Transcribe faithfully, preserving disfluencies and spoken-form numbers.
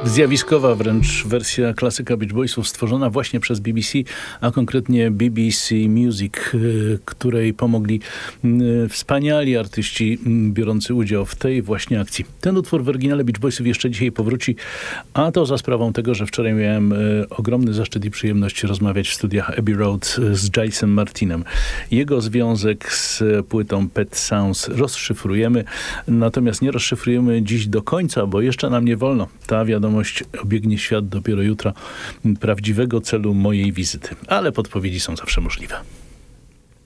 Zjawiskowa wręcz wersja klasyka Beach Boysów stworzona właśnie przez B B C, a konkretnie B B C Music, której pomogli wspaniali artyści biorący udział w tej właśnie akcji. Ten utwór w oryginale Beach Boysów jeszcze dzisiaj powróci, a to za sprawą tego, że wczoraj miałem ogromny zaszczyt i przyjemność rozmawiać w studiach Abbey Road z Jason Martinem. Jego związek z płytą Pet Sounds rozszyfrujemy, natomiast nie rozszyfrujemy dziś do końca, bo jeszcze nam nie wolno. Ta wiadomość obiegnie świat dopiero jutro, prawdziwego celu mojej wizyty. Ale podpowiedzi są zawsze możliwe.